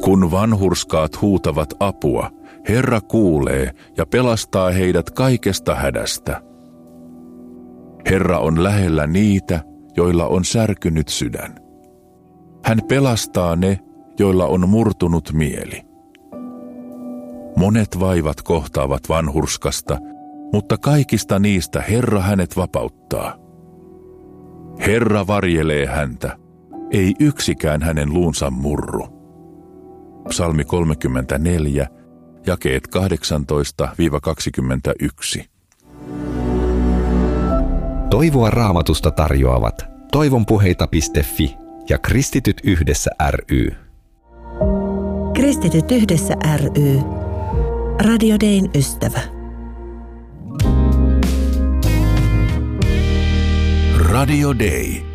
Kun vanhurskaat huutavat apua, Herra kuulee ja pelastaa heidät kaikesta hädästä. Herra on lähellä niitä, joilla on särkynyt sydän. Hän pelastaa ne, joilla on murtunut mieli. Monet vaivat kohtaavat vanhurskasta, mutta kaikista niistä Herra hänet vapauttaa. Herra varjelee häntä, ei yksikään hänen luunsa murru. Psalmi 34, jakeet 18-21. Toivoa Raamatusta tarjoavat toivonpuheita.fi ja Kristityt yhdessä ry. Kristityt yhdessä ry. Radio Dayn ystävä. Radio Day.